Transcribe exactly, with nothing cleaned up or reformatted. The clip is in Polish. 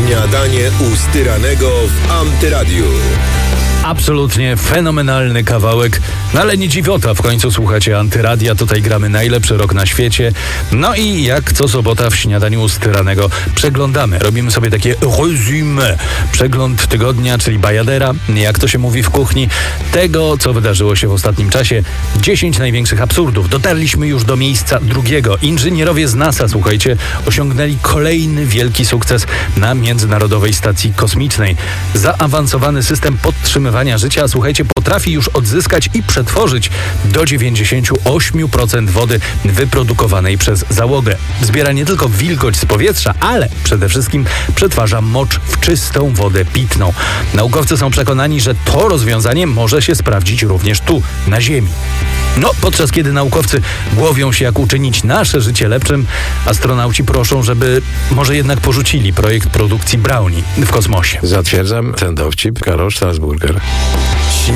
Śniadanie u Styranego w Antyradiu. Absolutnie fenomenalny kawałek, no ale nie dziwota, w końcu słuchacie Antyradia, tutaj gramy najlepszy rock na świecie. No i jak co sobota w Śniadaniu u Styranego przeglądamy, robimy sobie takie résumé, przegląd tygodnia, czyli bajadera, jak to się mówi w kuchni, tego, co wydarzyło się w ostatnim czasie. dziesięć największych absurdów. Dotarliśmy już do miejsca drugiego. Inżynierowie z NASA, słuchajcie, osiągnęli kolejny wielki sukces na Międzynarodowej Stacji Kosmicznej. Zaawansowany system podtrzymywania życia, słuchajcie, potrafi już odzyskać i przetworzyć do dziewięćdziesiąt osiem procent wody wyprodukowanej przez załogę. Zbiera nie tylko wilgoć z powietrza, ale przede wszystkim przetwarza mocz w czystą wodę pitną. Naukowcy są przekonani, że to rozwiązanie może się sprawdzić również tu, na Ziemi. No, podczas kiedy naukowcy głowią się, jak uczynić nasze życie lepszym, astronauci proszą, żeby może jednak porzucili projekt produkcji brownie w kosmosie. Zatwierdzam ten dowcip. Karol Strasburger.